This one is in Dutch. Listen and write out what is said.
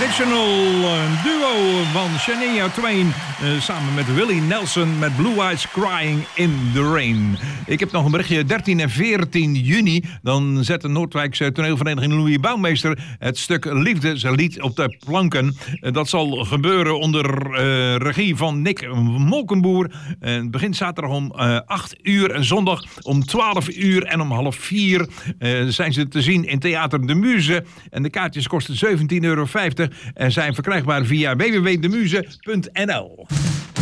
Traditional, een duo van Shania Twain samen met Willie Nelson met Blue Eyes Crying in the Rain. Ik heb nog een berichtje. 13 en 14 juni, dan zet de Noordwijkse toneelvereniging Louis Bouwmeester het stuk Liefde, zijn lied, op de planken. Dat zal gebeuren onder regie van Nick Molkenboer. Het begint zaterdag om 8 uur en zondag om 12 uur en om half 4 zijn ze te zien in Theater de Muze. En de kaartjes kosten €17,50 en zijn verkrijgbaar via www.demuze.nl.